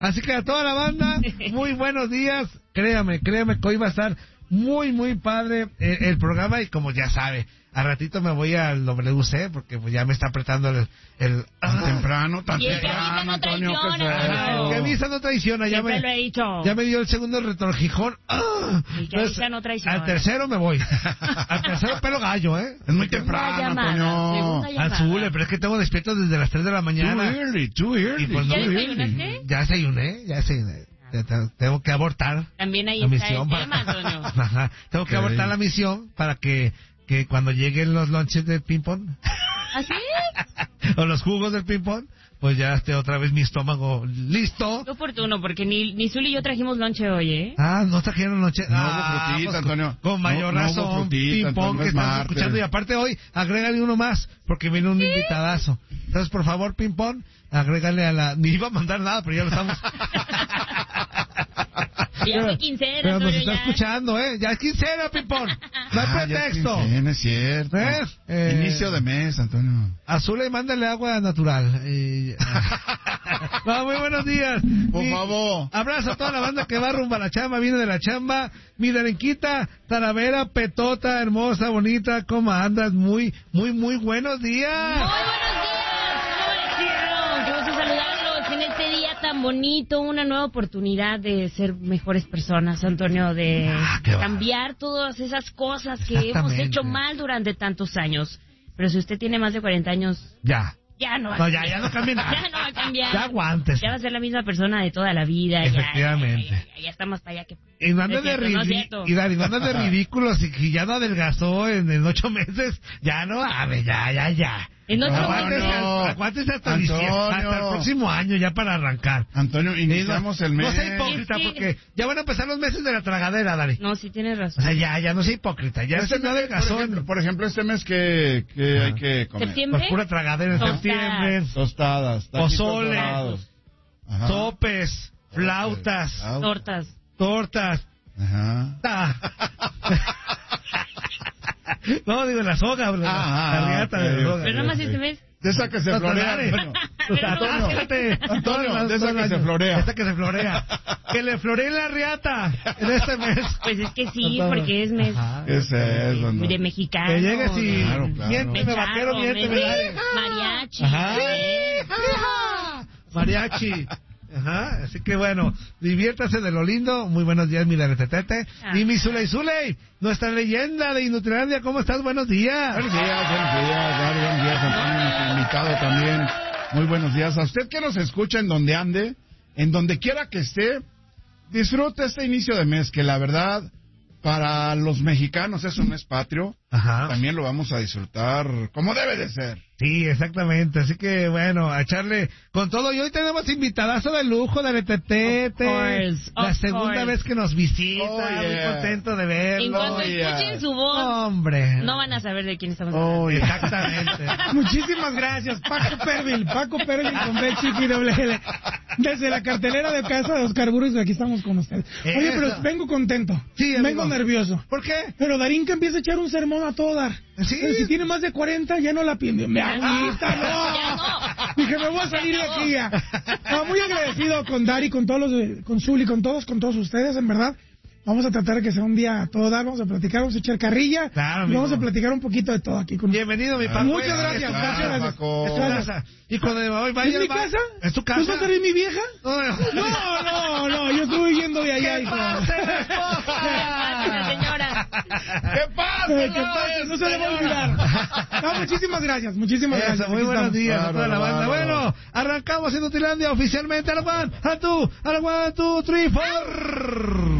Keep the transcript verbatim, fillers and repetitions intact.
Así que a toda la banda, muy buenos días. Créame, créame que hoy va a estar muy, muy padre eh, el programa y como ya sabe, a ratito me voy al W C porque pues ya me está apretando el... el tan ah, temprano, tan y el temprano, Antonio. Traiciona, que avisa no traiciona. Ya me, lo he dicho. Ya me dio el segundo retorquijón. ¡Ah! El que avisa no traiciona. Al tercero me voy. Al tercero pelo gallo, ¿eh? Es muy temprano, Antonio. Azul, pero es que tengo despierto desde las tres de la mañana. Too early, too early. Y pues, ¿Ya no, desayunaste? Ya desayuné, ya desayuné. Tengo que abortar también ahí la está misión el para... tema, Antonio. Ajá. Tengo que Okay. abortar la misión para que, que cuando lleguen los lunches del ping-pong ¿Así? o los jugos del ping-pong, pues ya esté otra vez mi estómago listo. Qué oportuno, porque ni, ni Zuli y yo trajimos lonche hoy, ¿eh? Ah, no trajeron noche. No ah, hubo frutita, pues, Antonio. Con, con mayor no, no razón, hubo frutita, ping-pong Antonio, que es estamos martes. escuchando. Y aparte hoy, agrégale uno más, porque viene un ¿Sí? invitadazo. Entonces, por favor, ping-pong, agrégale a la... Ni iba a mandar nada, pero ya lo estamos... Ya fue quincena, pero nos Antonio, está ya. escuchando, ¿eh? Ya es quincena, ping-pong. No hay Ah, pretexto. ya es quincena, es cierto. ¿Eh? Eh, Inicio de mes, Antonio. Azul, y mándale agua natural. Y... no, muy buenos días. Por Mi... favor. Abrazo a toda la banda que va rumbo a la chamba, viene de la chamba. Mi Darenquita, Taravera, Petota, hermosa, bonita, ¿cómo andas? Muy, muy, muy buenos días. Muy buenos días, Mauricio. Qué gusto saludarlos en este día tan bonito, una nueva oportunidad de ser mejores personas, Antonio, de ah, cambiar todas esas cosas que hemos hecho mal durante tantos años. Pero si usted tiene más de cuarenta años... Ya. Ya no va no, a ya, ya no cambia nada. Ya no va a cambiar. Ya aguantes. Ya va a ser la misma persona de toda la vida. Efectivamente. Ya, ya, ya, ya, ya estamos para allá que... Y no andes de, no ridí- y Dani, no andes de ridículos y que ya no adelgazó en, en ocho meses. Ya no, a ver, ya, ya, ya. En ocho Aguántese, meses. al- aguántese hasta, diciembre, hasta el próximo año ya para arrancar. Antonio, iniciamos no, el mes. No sea hipócrita Sí, sí. porque ya van a empezar los meses de la tragadera, Dani. No, sí tienes O razón. sea, ya, ya no sea hipócrita. Ya Este se no mes, adelgazó. por ejemplo, por ejemplo, este mes que, que hay que comer. ¿Septiembre? Pues pura tragadera en Tostadas. septiembre. Tostadas, taquitos Pozole. dorados. Ajá. Sopes, flautas, Flautas. Tortas. tortas. Ajá. Ah. No, digo la soga, la, Ah, la riata ok, de la soga. Pero nada más este mes. De esa que se No, florea. dale. Antonio. Antonio, Antonio, Antonio, de esa que se florea. Esta que se florea. Que le floree la riata en este mes. Pues es que sí, Antonio. porque es mes Ajá. ¿Qué es eso, Antonio? de mexicano. Que llegues y Claro, claro. miénteme, Mecharro, vaquero, miénteme. me- dale. mariachi. Ajá. ¿eh? Mariachi. Ajá, así que bueno, diviértase de lo lindo. Muy buenos días, mi Laretetete. Ah. Y mi Zuley Zuley, nuestra leyenda de Inutilandia. ¿Cómo estás? Buenos días. Buenos días, buenos días, Gary, buenos días, Antonio, nuestro invitado también. Muy buenos días. A usted que nos escucha en donde ande, en donde quiera que esté, disfrute este inicio de mes, que la verdad, para los mexicanos es un mes patrio. Ajá. También lo vamos a disfrutar como debe de ser. Sí, exactamente. Así que, bueno, a echarle con todo. Y hoy tenemos invitadazo de lujo de Letetete. Of course, La of segunda course. vez que nos visita. Oh, Muy yeah. contento de verlo. En cuanto Oh, yeah. escuchen su voz, Hombre. no van a saber de quién estamos hablando. Oh, exactamente. Muchísimas gracias, Paco Pervil, Paco Pervil con B chiqui doble L. Desde la cartelera de casa de Oscar Burgos, aquí estamos con ustedes. Oye, Eso. pero vengo contento, Sí, amigo. vengo nervioso. ¿Por qué? Pero Darín que empieza a echar un sermón a todo dar. Sí. Pero si tiene más de cuarenta, ya no la pide. Me agüita, no. Ya no. Dije, me voy a salir de aquí ya. No, muy agradecido con Dari, con todos los, de- con Zuli, con todos, con todos ustedes, en verdad. Vamos a tratar de que sea un día a todo dar, vamos a platicar, vamos a echar carrilla. Claro, y vamos amigo. a platicar un poquito de todo aquí con Bienvenido, mi Paco. Muchas Es tu gracias, casa. muchas gracias. Paco. Es tu casa. Y cuando hoy vaya, ¿Es mi va- casa? ¿Es tu casa? ¿Tú vas a ser mi vieja? No, no. No, no, no, yo estuve viviendo de allá. ¿Qué hijo. pasa, Pásale, señora. ¿Qué pasa? Eh, ¿Qué pasa? No se le va a olvidar. No, muchísimas gracias, muchísimas Eso, gracias. muy Aquí buenos estamos. días a toda la Bárbaro, banda. bárbaro. Bueno, arrancamos en Utilandia oficialmente. A la one, a two, a la one, two, three, four.